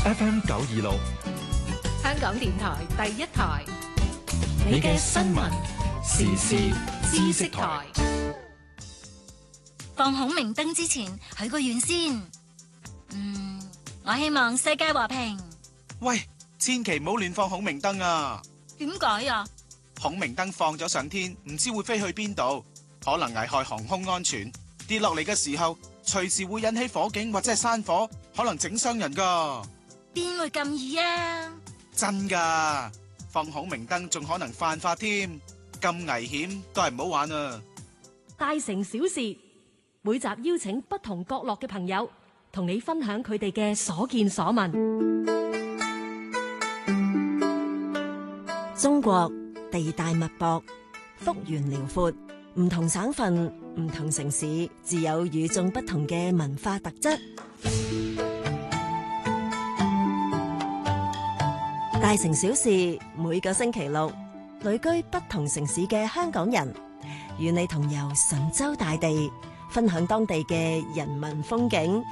FM 926， 香港電台第一台， 你嘅新聞時事知識台。 放孔明燈之前許個願先。我希望世界和平。 喂，千祈唔好亂放孔明燈啊！ 點解啊？ 孔明燈放咗上天，唔知會飛去邊度，可能危害航空安全。跌落嚟嘅時候，隨時會引起火警或者係山火，可能整傷人噶。 邊會咁易啊？ 真噶，放孔明燈仲可能犯法添，咁危險都係唔好玩啊！ 大城小事，每集邀請不同角落嘅朋友，同你分享佢哋嘅所見所聞。中國地大物博，幅員遼闊，唔同省份、唔同城市，自有與眾不同嘅文化特質。大城小事，每個星期六，旅居不同城市嘅香港人，與你同遊神州大地，分享當地嘅人文風景。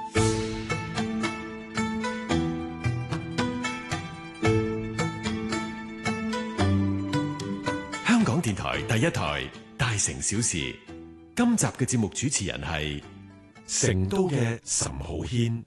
香港電台第一台大城小事，今集嘅節目主持人係成都嘅岑浩軒。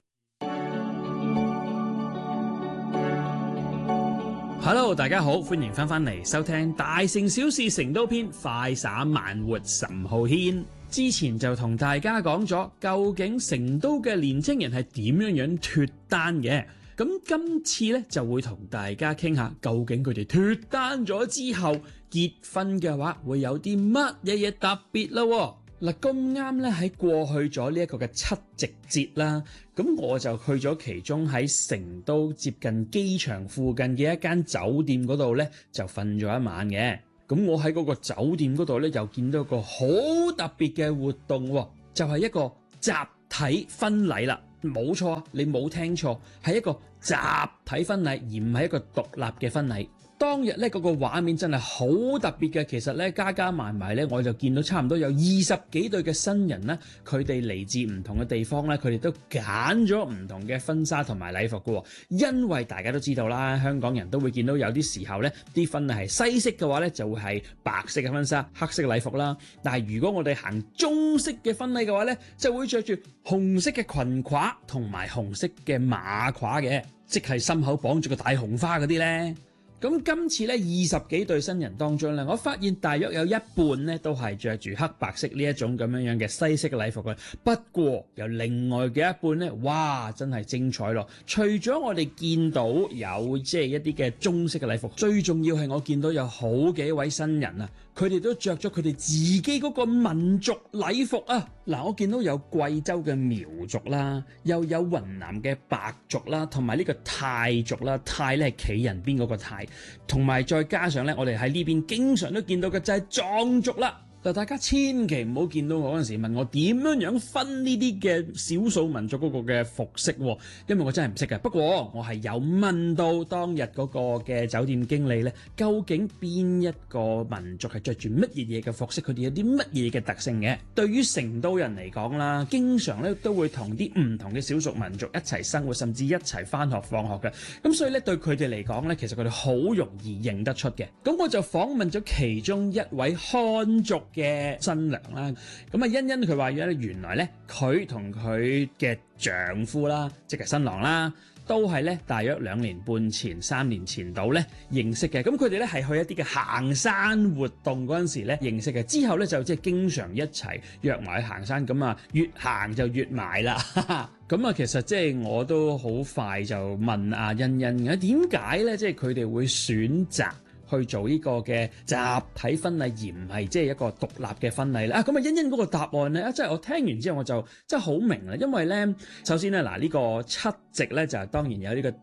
Hello， 大家好，歡迎翻嚟收聽《大城小事成都篇》，快灑慢活，岑浩軒。之前就同大家講咗，究竟成都嘅年青人係點樣脫單嘅？咁今次呢，就會同大家傾下，究竟佢哋脫單咗之後結婚嘅話，會有啲乜嘢特別啦？嗱，咁啱咧喺過去咗呢一個嘅七夕節啦，咁我就去咗其中喺成都接近機場附近嘅一間酒店嗰度咧，就瞓咗一晚嘅。咁我喺嗰個酒店嗰度咧，又見到一個好特別嘅活動，就係一個集體婚禮啦。冇錯，你冇聽錯，係一個集體婚禮，而唔係一個獨立嘅婚禮。當日咧嗰個畫面真係好特別嘅，其實咧加加埋埋咧，我就見到差唔多有20幾對嘅新人咧，佢哋嚟自唔同嘅地方咧，佢哋都揀咗唔同嘅婚紗同埋禮服嘅。因為大家都知道啦，香港人都會見到有啲時候咧，啲婚禮係西式嘅話咧，就會係白色嘅婚紗、黑色嘅禮服啦。但係如果我哋行中式嘅婚禮嘅話咧，就會着住紅色嘅裙褂同埋紅色嘅馬褂嘅，即係心口綁住個大紅花嗰啲咧。咁今次咧20幾對新人當中咧，我發現大約有一半咧都係着住黑白色呢一種咁樣嘅西式嘅禮服嘅。不過有另外嘅一半咧，哇，真係精彩咯！除咗我哋見到有即係一啲嘅中式嘅禮服，最重要係我見到有好幾位新人啊，佢哋都着咗佢哋自己嗰個民族禮服啊！嗱，我見到有貴州嘅苗族啦，又有雲南嘅白族啦，同埋呢個泰族啦，泰咧係企人邊嗰個泰。同埋再加上咧，我哋喺呢邊經常都見到嘅就係藏族啦。嗱，大家千祈唔好見到我嗰陣時問我點樣分呢啲嘅少數民族嗰個嘅服飾，因為我真係唔識嘅。不過我係有問到當日嗰個嘅酒店經理咧，究竟邊一個民族係着住乜嘢嘅服飾，佢哋有啲乜嘢嘅特性嘅。對於成都人嚟講啦，經常咧都會同啲唔同嘅少數民族一齊生活，甚至一齊返學放學嘅。咁所以咧對佢哋嚟講咧，其實佢哋好容易認得出嘅。咁我就訪問咗其中一位漢族嘅新娘啦，咁啊欣欣佢話咧，原來咧佢同佢嘅丈夫啦，即係新郎啦，都係咧大約2年半前、3年前度咧認識嘅。咁佢哋咧係去一啲嘅行山活動嗰陣時咧認識嘅，之後咧就即係經常一齊約埋去行山，咁啊越行就越埋啦。咁啊其實即係我都好快就問阿欣欣嘅點解咧，即係佢哋會選擇去做呢個嘅集體婚禮，而唔係即係一個獨立嘅婚禮咧。咁啊，欣欣嗰個答案咧，即係我聽完之後我就真係好明啦。因為咧，首先咧嗱，呢個七夕咧就當然有呢個特別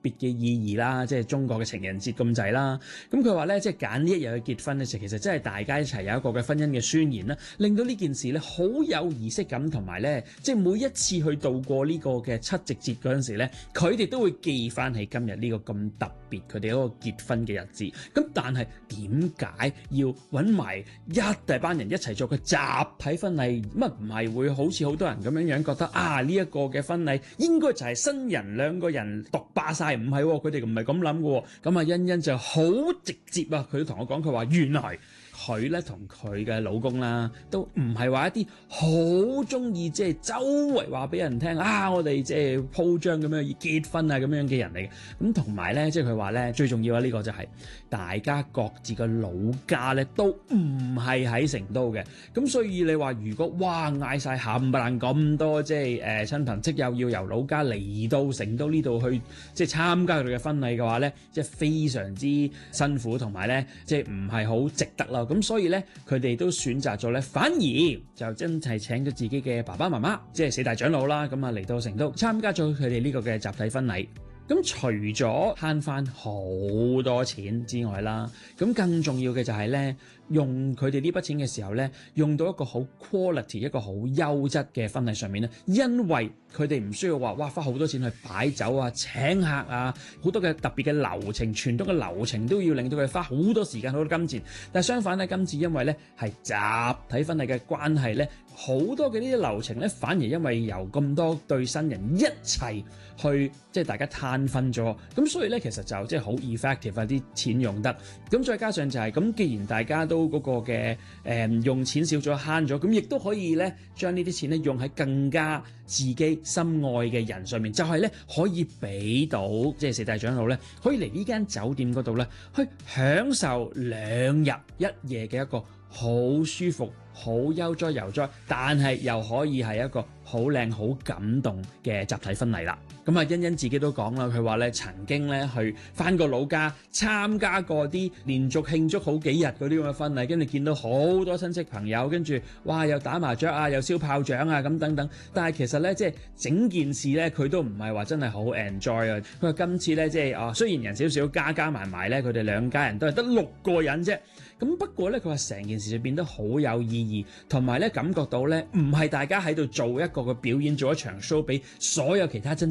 別嘅意義啦，即係中國嘅情人節咁滯啦。咁佢話咧，即係揀呢一日去結婚咧，其實真係大家一齊有一個嘅婚姻嘅宣言啦，令到呢件事咧好有儀式感，同埋咧即係每一次去度過呢個嘅七夕節嗰陣時咧，佢哋都會記翻起今日呢個咁特別佢哋嗰個結婚嘅日子。咁但係點解要揾埋一大班人一齊做個集體婚禮？乜唔係會好似好多人咁樣覺得啊？呢一個嘅婚禮應該就係新人兩個人獨霸晒，唔係喎，佢哋唔係咁諗嘅喎。咁啊，欣欣就好直接啊，佢同我講，佢話原來佢咧同佢嘅老公啦，都唔係話一啲好中意即係周圍話俾人聽啊，我哋即係鋪張咁樣要結婚啊咁樣嘅人嚟嘅。咁同埋咧，即係佢話咧最重要嘅呢個就係大家各自嘅老家咧都唔係喺成都嘅。咁所以你話如果哇嗌晒冚唪唥咁多即係親朋戚友要由老家嚟到成都呢度去即係參加佢哋嘅婚禮嘅話咧，即係非常之辛苦，同埋咧即係唔係好值得啦。咁所以咧，佢哋都選擇咗咧，反而就真係請咗自己嘅爸爸媽媽，即係四大長老啦，咁啊嚟到成都參加咗佢哋呢個嘅集體婚禮。咁除咗慳翻好多錢之外啦，咁更重要嘅就係咧，用佢哋呢筆錢嘅時候咧，用到一個好 quality 一個好優質嘅婚禮上面咧，因為佢哋唔需要話哇花好多錢去擺酒啊、請客啊，好多嘅特別嘅流程、傳統嘅流程都要令到佢花好多時間、好多金錢。但係相反咧，今次因為咧係集體婚禮嘅關係咧，好多嘅呢啲流程咧，反而因為由咁多對新人一齊去即係大家攤分咗，咁所以咧其實就即係好 effective 啊，啲錢用得。咁再加上就係咁，既然大家都嗰個嘅用錢少咗慳咗，咁亦都可以咧將呢啲錢咧用喺更加自己心愛嘅人上面，就係咧可以俾到即係四大長老咧可以嚟呢間酒店嗰度咧去享受2日1夜嘅一個好舒服、好悠哉悠哉，但係又可以係一個好靚、好感動嘅集體婚禮啦。咁啊，欣欣自己都講啦，佢話咧曾經咧去翻個老家參加過啲連續慶祝好幾日嗰啲咁嘅婚禮，跟住見到好多親戚朋友，跟住哇又打麻雀啊，又燒炮仗啊咁等等。但係其實咧即係整件事咧，佢都唔係話真係好 enjoy 啊。佢話今次咧即係雖然人少少，加埋埋咧，佢哋兩家人都係得6個人啫。咁不過咧，佢話成件事就變得好有意義，同埋咧感覺到咧唔係大家喺度做一個嘅表演，做一場 show 俾所有其他親